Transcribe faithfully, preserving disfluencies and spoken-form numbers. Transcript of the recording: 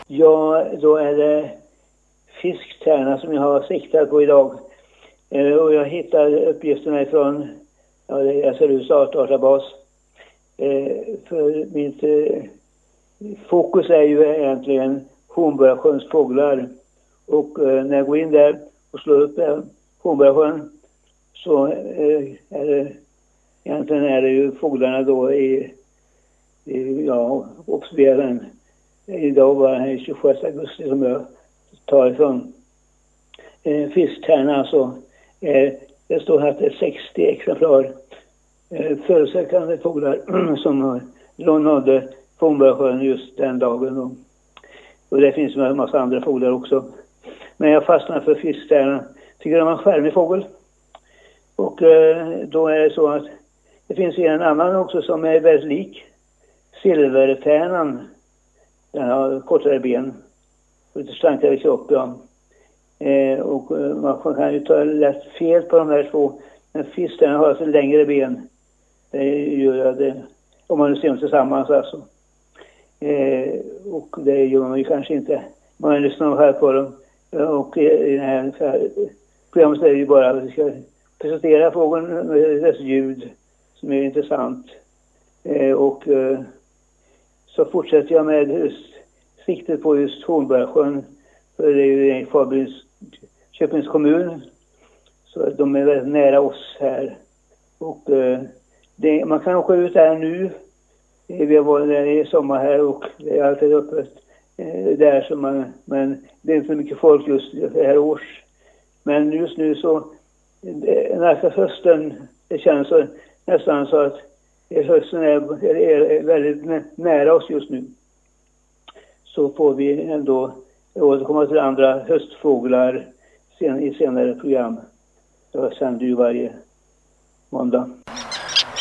Ja, då är det fisktärna som jag har siktat på idag. Eh, och jag hittar uppgifterna ifrån ja, det är S R U:s databas. Eh, för mitt eh, fokus är ju egentligen Hornborgasjöns fåglar. Och eh, när jag går in där och slår upp eh, Hornborgasjön så eh, är det egentligen är det ju fåglarna då i, i ja, observera den. Idag var det tjugosjätte augusti som jag tar ifrån. Eh, fisktärna alltså. Eh, det står här att det är sextio exemplar eh, föresökande fåglar som nådde Hornborgasjön just den dagen. Då. Och det finns en massa andra fåglar också. Men jag fastnar för fisktärna. Tycker de är en skärmig fågel. Och eh, då är det så att det finns en annan också som är väldigt lik. Silvertärnan. Den har kortare ben. Lite slankare i kropp, ja. Eh, och eh, man kan ju ta lätt fel på de här två. Men fiskarna har alltså längre ben. Det gör det. Om man nu ser dem tillsammans alltså. Eh, och det gör man ju kanske inte. Man lyssnar här på dem. Och i det här, här programmet är det ju bara att vi ska presentera fågeln med dess ljud som är intressant. Eh, och eh, så fortsätter jag med just siktet på just Hornborgasjön. För det är ju Fabrins Köpings kommun. Så de är väldigt nära oss här. Och eh, det, man kan åka ut här nu. Vi har varit där i sommar här och det är alltid öppet eh, där. Så man, men det är inte så mycket folk just det här års. Men just nu så nästa hösten, det känns så, nästan så att hösten är, är väldigt nära oss just nu. Så får vi ändå återkomma till andra höstfåglar sen, i senare program. Jag sänder ju varje måndag.